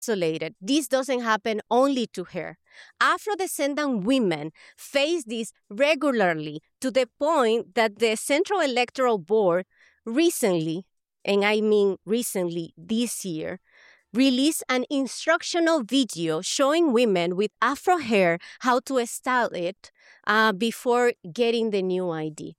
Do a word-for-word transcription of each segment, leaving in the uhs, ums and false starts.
isolated. This doesn't happen only to her. Afro-descendant women face this regularly to the point that the Central Electoral Board recently, and I mean recently this year, released an instructional video showing women with Afro hair how to style it uh, before getting the new I D.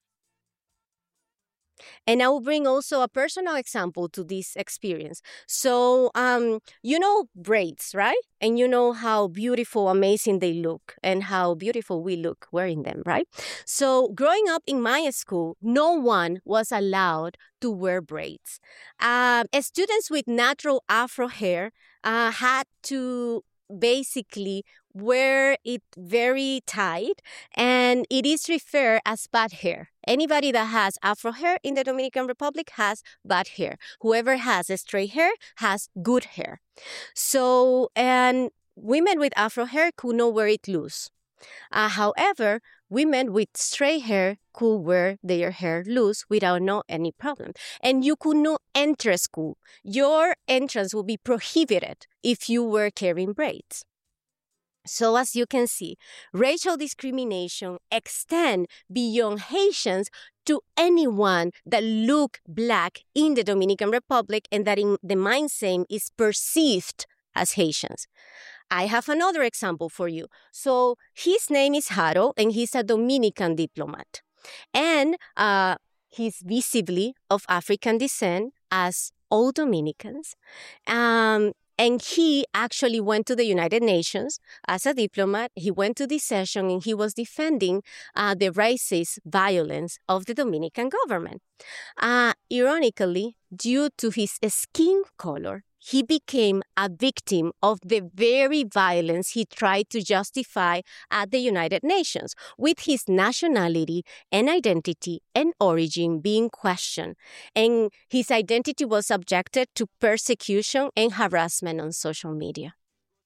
And I will bring also a personal example to this experience. So, um, you know braids, right? And you know how beautiful, amazing they look and how beautiful we look wearing them, right? So growing up in my school, no one was allowed to wear braids. Uh, students with natural Afro hair uh, had to basically wear it very tight, and it is referred as bad hair. Anybody that has Afro hair in the Dominican Republic has bad hair. Whoever has a straight hair has good hair. So, and women with Afro hair could not wear it loose. Uh, however, women with straight hair could wear their hair loose without no any problem. And you could not enter school. Your entrance will be prohibited if you were carrying braids. So as you can see, racial discrimination extends beyond Haitians to anyone that look black in the Dominican Republic and that in the mindset is perceived as Haitians. I have another example for you. So his name is Harold, and he's a Dominican diplomat. And uh, he's visibly of African descent, as all Dominicans. Um, and he actually went to the United Nations as a diplomat. He went to this session, and he was defending uh, the racist violence of the Dominican government. Uh, ironically, due to his skin color, he became a victim of the very violence he tried to justify at the United Nations, with his nationality and identity and origin being questioned. And his identity was subjected to persecution and harassment on social media.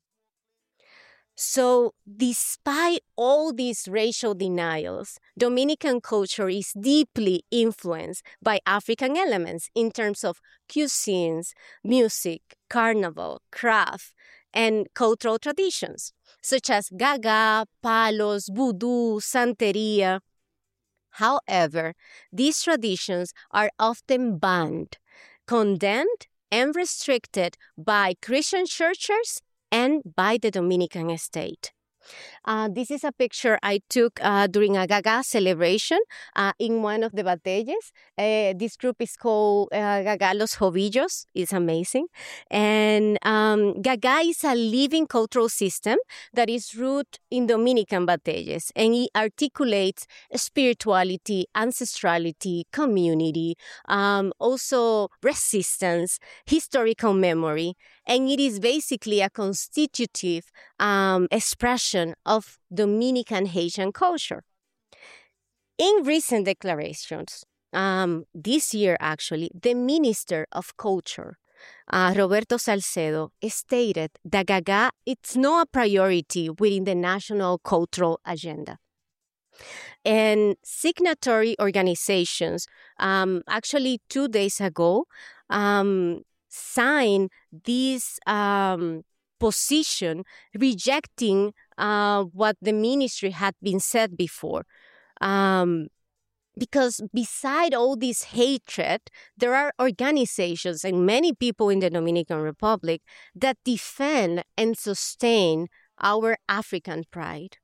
So despite all these racial denials, Dominican culture is deeply influenced by African elements in terms of cuisines, music, carnival, craft, and cultural traditions, such as gaga, palos, voodoo, santeria. However, these traditions are often banned, condemned, and restricted by Christian churches and by the Dominican state. Uh, this is a picture I took uh, during a Gaga celebration uh, in one of the batalles. Uh, this group is called uh, Gaga Los Jovillos. It's amazing. And um, Gaga is a living cultural system that is rooted in Dominican batalles, and it articulates spirituality, ancestrality, community, um, also resistance, historical memory, and it is basically a constitutive um, expression of Dominican Haitian culture. In recent declarations, um, this year actually, the Minister of Culture, uh, Roberto Salcedo, stated that Gaga it's not a priority within the national cultural agenda. And signatory organizations, um, actually two days ago, um, signed this um, position rejecting uh, what the ministry had been said before. Um, because beside all this hatred, there are organizations and many people in the Dominican Republic that defend and sustain our African pride.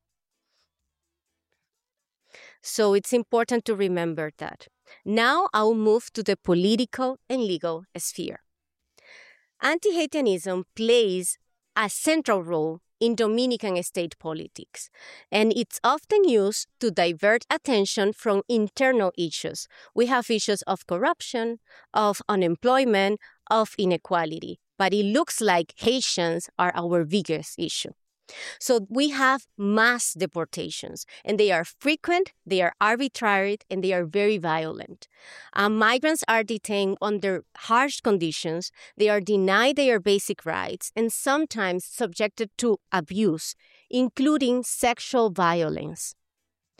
So it's important to remember that. Now I'll move to the political and legal sphere. Anti-Haitianism plays a central role in Dominican state politics, and it's often used to divert attention from internal issues. We have issues of corruption, of unemployment, of inequality, but it looks like Haitians are our biggest issue. So we have mass deportations, and they are frequent, they are arbitrary, and they are very violent. Um, migrants are detained under harsh conditions, they are denied their basic rights, and sometimes subjected to abuse, including sexual violence.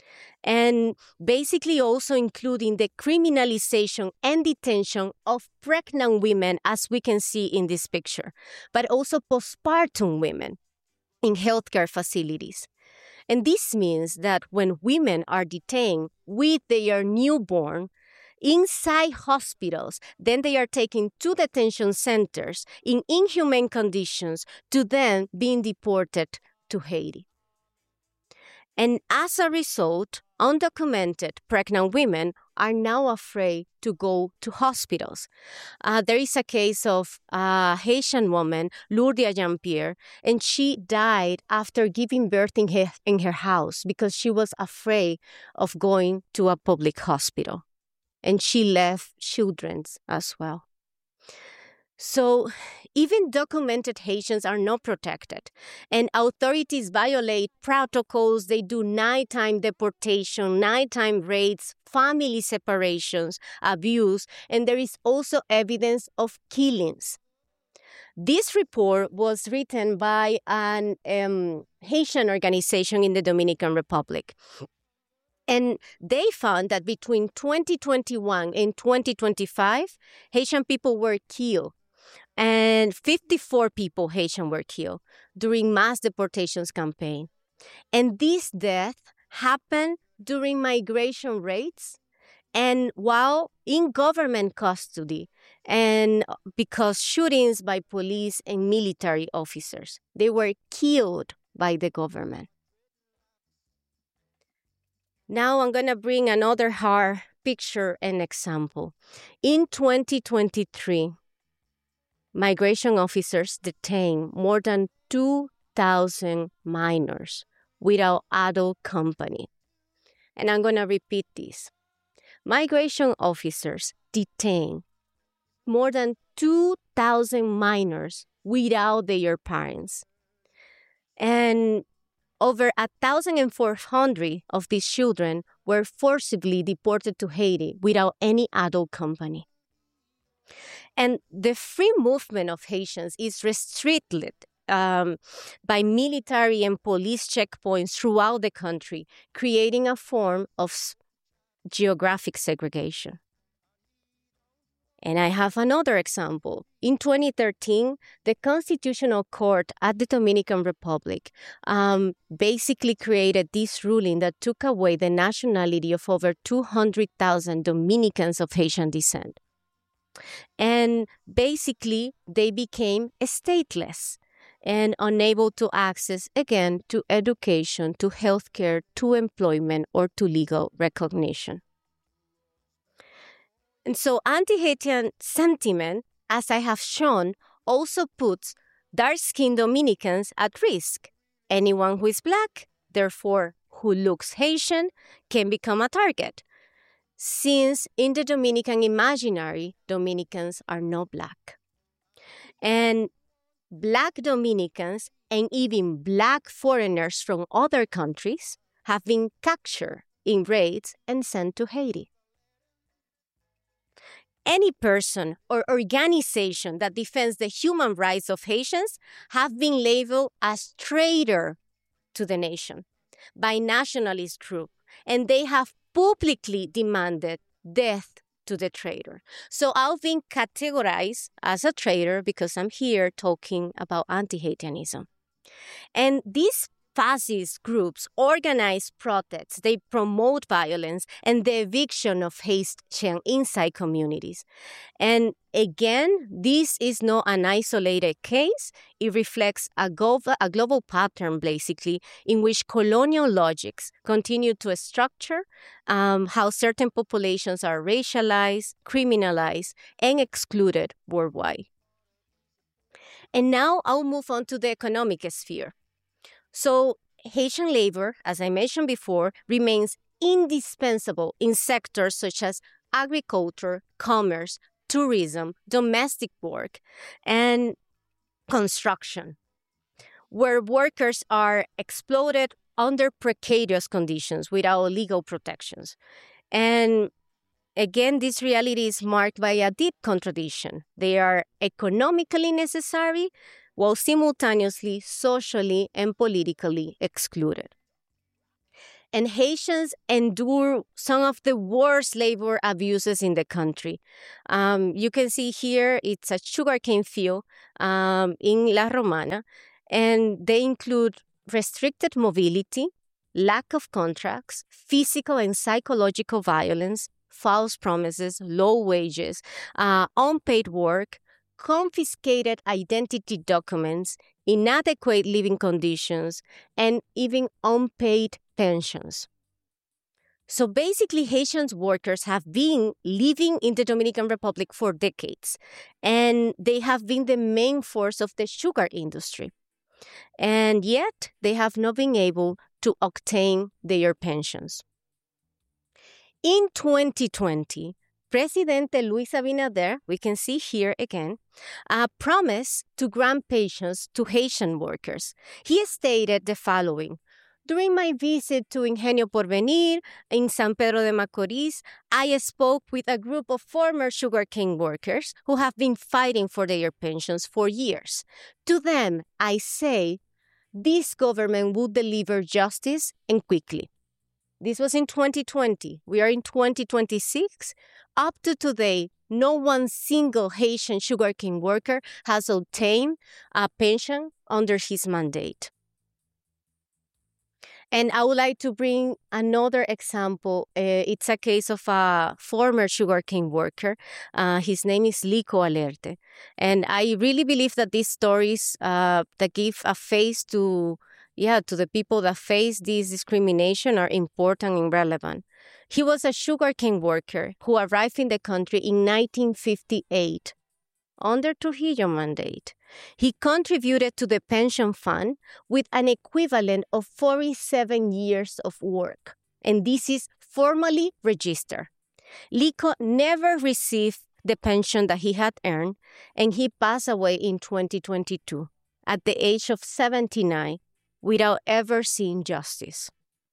and basically also including the criminalization and detention of pregnant women, as we can see in this picture, but also postpartum women in healthcare facilities. And this means that when women are detained with their newborn inside hospitals, then they are taken to detention centers in inhumane conditions to then being deported to Haiti. And as a result, undocumented pregnant women are now afraid to go to hospitals. Uh, there is a case of a Haitian woman, Lourdes Jean-Pierre, and she died after giving birth in her, in her house because she was afraid of going to a public hospital. And she left children as well. So even documented Haitians are not protected, and authorities violate protocols. They do nighttime deportation, nighttime raids, family separations, abuse, and there is also evidence of killings. This report was written by an um, Haitian organization in the Dominican Republic. And they found that between twenty twenty-one and twenty twenty-five, Haitian people were killed. And fifty-four people, Haitian, were killed during mass deportations campaign. And this death happened during migration raids and while in government custody, and because shootings by police and military officers. They were killed by the government. Now I'm going to bring another hard picture and example. In twenty twenty-three, migration officers detained more than two thousand minors without adult company. And I'm going to repeat this. Migration officers detained more than two thousand minors without their parents. And over one thousand four hundred of these children were forcibly deported to Haiti without any adult company. And the free movement of Haitians is restricted um, by military and police checkpoints throughout the country, creating a form of geographic segregation. And I have another example. In twenty thirteen, the Constitutional Court at the Dominican Republic um, basically created this ruling that took away the nationality of over two hundred thousand Dominicans of Haitian descent. And basically, they became stateless and unable to access, again, to education, to healthcare, to employment, or to legal recognition. And so anti-Haitian sentiment, as I have shown, also puts dark-skinned Dominicans at risk. Anyone who is Black, therefore who looks Haitian, can become a target, since in the Dominican imaginary, Dominicans are not Black. And Black Dominicans and even Black foreigners from other countries have been captured in raids and sent to Haiti. Any person or organization that defends the human rights of Haitians have been labeled as traitor to the nation by nationalist groups, and they have publicly demanded death to the traitor. So I've been categorized as a traitor because I'm here talking about anti-Haitianism. And these fascist groups organize protests, they promote violence and the eviction of Haitians inside communities. And again, this is not an isolated case. It reflects a, gov- a global pattern, basically, in which colonial logics continue to structure um, how certain populations are racialized, criminalized, and excluded worldwide. And now I'll move on to the economic sphere. So Haitian labor, as I mentioned before, remains indispensable in sectors such as agriculture, commerce, tourism, domestic work, and construction, where workers are exploited under precarious conditions without legal protections. And again, this reality is marked by a deep contradiction. They are economically necessary, while simultaneously socially and politically excluded. and Haitians endure some of the worst labor abuses in the country. Um, you can see here it's a sugarcane field um, in La Romana, and they include restricted mobility, lack of contracts, physical and psychological violence, false promises, low wages, uh, unpaid work, confiscated identity documents, inadequate living conditions, and even unpaid pensions. So basically, Haitian workers have been living in the Dominican Republic for decades, and they have been the main force of the sugar industry. And yet, they have not been able to obtain their pensions. In twenty twenty, Presidente Luis Abinader, we can see here again, uh, promised to grant pensions to Haitian workers. He stated the following: during my visit to Ingenio Porvenir in San Pedro de Macorís, I spoke with a group of former sugarcane workers who have been fighting for their pensions for years. To them, I say, this government will deliver justice and quickly. This was in twenty twenty. We are in twenty twenty-six. Up to today, no one single Haitian sugarcane worker has obtained a pension under his mandate. And I would like to bring another example. Uh, it's a case of a former sugarcane worker. Uh, his name is Lico Alerte. And I really believe that these stories uh, that give a face to, yeah, to the people that face this discrimination are important and relevant. He was a sugarcane worker who arrived in the country in nineteen fifty-eight under Trujillo mandate. He contributed to the pension fund with an equivalent of forty-seven years of work, and this is formally registered. Lico never received the pension that he had earned, and he passed away in twenty twenty-two at the age of seventy-nine without ever seeing justice.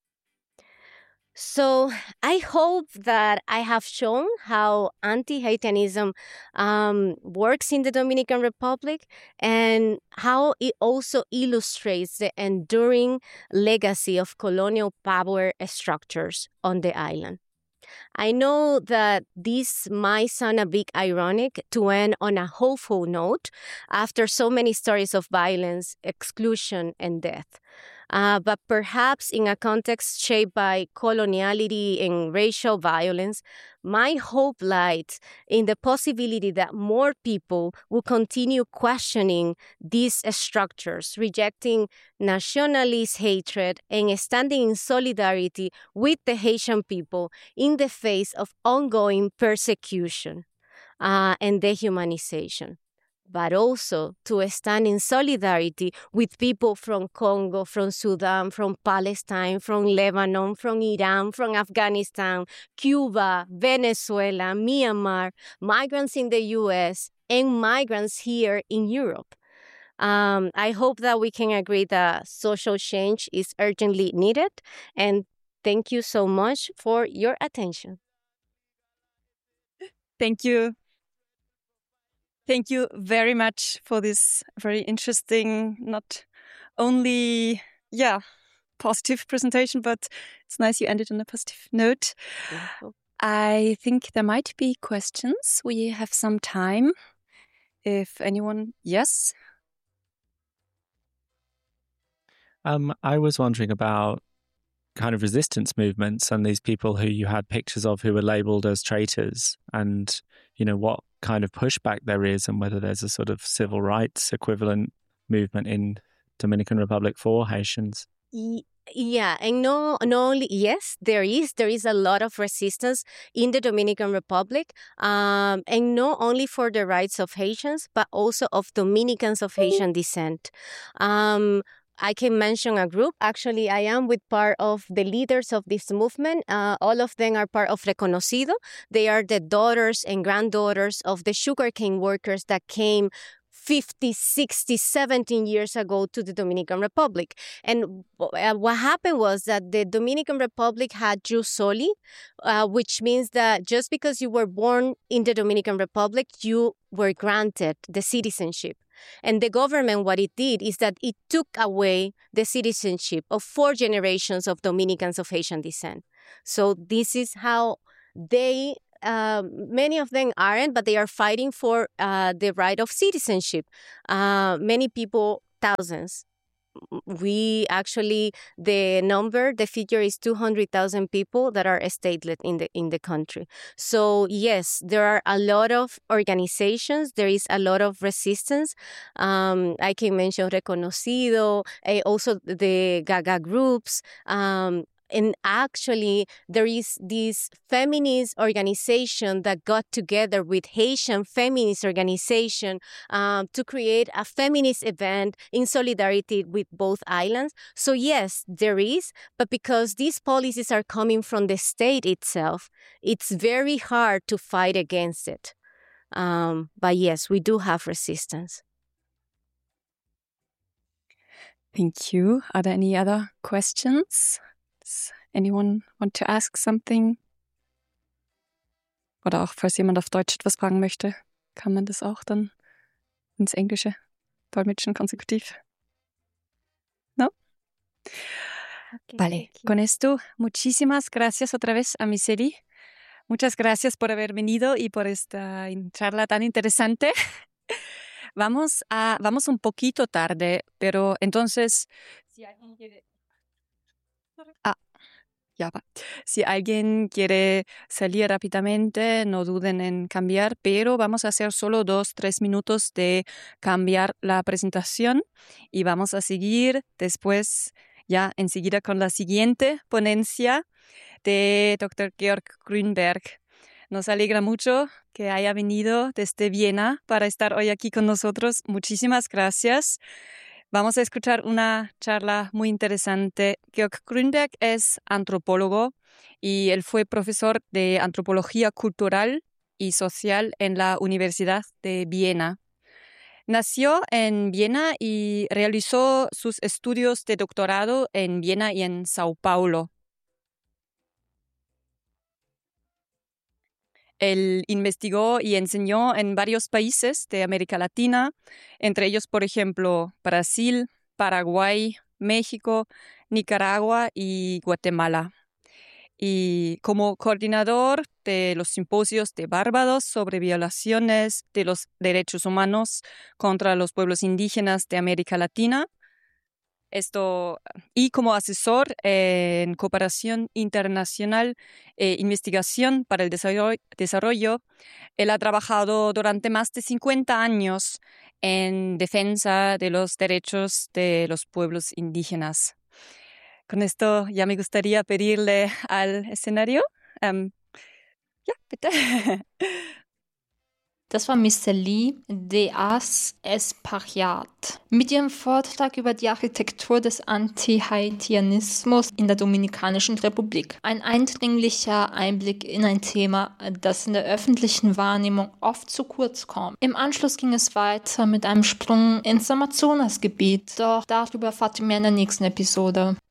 So I hope that I have shown how anti-Haitianism um, works in the Dominican Republic and how it also illustrates the enduring legacy of colonial power structures on the island. I know that this might sound a bit ironic to end on a hopeful note after so many stories of violence, exclusion, and death. Uh, but perhaps in a context shaped by coloniality and racial violence, my hope lies in the possibility that more people will continue questioning these structures, rejecting nationalist hatred, and standing in solidarity with the Haitian people in the face of ongoing persecution uh, and dehumanization, but also to stand in solidarity with people from Congo, from Sudan, from Palestine, from Lebanon, from Iran, from Afghanistan, Cuba, Venezuela, Myanmar, migrants in the U S, and migrants here in Europe. Um, I hope that we can agree that social change is urgently needed, and thank you so much for your attention. Thank you. Thank you very much for this very interesting, not only, yeah, positive presentation, but it's nice you ended on a positive note. Wonderful. I think there might be questions. We have some time. If anyone, yes? Um, I was wondering about kind of resistance movements and these people who you had pictures of who were labeled as traitors, and, you know, what kind of pushback there is and whether there's a sort of civil rights equivalent movement in Dominican Republic for Haitians. Yeah, and no, not only, yes, there is. There is a lot of resistance in the Dominican Republic, um, and not only for the rights of Haitians, but also of Dominicans of Haitian descent. Um, I can mention a group. Actually, I am with part of the leaders of this movement. Uh, all of them are part of Reconocido. They are the daughters and granddaughters of the sugarcane workers that came fifty, sixty, seventeen years ago to the Dominican Republic. And uh, what happened was that the Dominican Republic had jus soli, uh, which means that just because you were born in the Dominican Republic, you were granted the citizenship. And the government, what it did is that it took away the citizenship of four generations of Dominicans of Haitian descent. So this is how they, uh, many of them aren't, but they are fighting for uh, the right of citizenship. Uh, many people, thousands. We actually, the number, the figure is two hundred thousand people that are stateless in the in the country. So yes, there are a lot of organizations. There is a lot of resistance. Um, I can mention Reconocido, uh, also the Gaga groups. Um, And actually, there is this feminist organization that got together with Haitian feminist organization um, to create a feminist event in solidarity with both islands. So yes, there is, but because these policies are coming from the state itself, it's very hard to fight against it. Um, but yes, we do have resistance. Thank you. Are there any other questions? Does anyone want to ask something? Oder auch, falls jemand auf Deutsch etwas fragen möchte, kann man das auch dann ins Englische dolmetschen konsekutiv. ¿No? Okay, Vale, con esto, muchísimas gracias otra vez a Miseli. Muchas gracias por haber venido y por esta charla tan interesante. Vamos a, vamos un poquito tarde, pero entonces, si alguien quiere... Ah, ya va. Si alguien quiere salir rápidamente, no duden en cambiar, pero vamos a hacer solo dos, tres minutos de cambiar la presentación y vamos a seguir después, ya enseguida, con la siguiente ponencia de doctor Georg Grünberg. Nos alegra mucho que haya venido desde Viena para estar hoy aquí con nosotros. Muchísimas gracias. Vamos a escuchar una charla muy interesante. Georg Grünberg es antropólogo y él fue profesor de antropología cultural y social en la Universidad de Viena. Nació en Viena y realizó sus estudios de doctorado en Viena y en Sao Paulo. Él investigó y enseñó en varios países de América Latina, entre ellos, por ejemplo, Brasil, Paraguay, México, Nicaragua y Guatemala. Y como coordinador de los simposios de Barbados sobre violaciones de los derechos humanos contra los pueblos indígenas de América Latina, Esto, y como asesor eh, en cooperación internacional e investigación para el desarrollo, él ha trabajado durante más de cincuenta años en defensa de los derechos de los pueblos indígenas. Con esto ya me gustaría pedirle al escenario. Um, ja, bitte. Das war Miseli Deas Espaillat mit ihrem Vortrag über die Architektur des Anti-Haitianismus in der Dominikanischen Republik. Ein eindringlicher Einblick in ein Thema, das in der öffentlichen Wahrnehmung oft zu kurz kommt. Im Anschluss ging es weiter mit einem Sprung ins Amazonasgebiet, doch darüber erfahrt ihr mehr in der nächsten Episode.